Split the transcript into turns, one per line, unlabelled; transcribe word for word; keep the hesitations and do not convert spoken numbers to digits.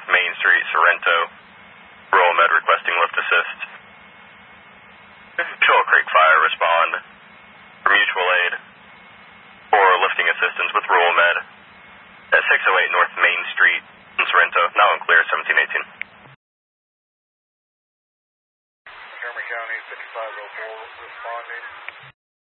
North Main Street, Sorrento. Rural Med requesting lift assist. Shoal Creek Fire, respond for mutual aid for lifting assistance with Rural Med at six oh eight North Main Street in Sorrento. Now unclear, seventeen eighteen.
Montgomery County fifty-five oh four responding.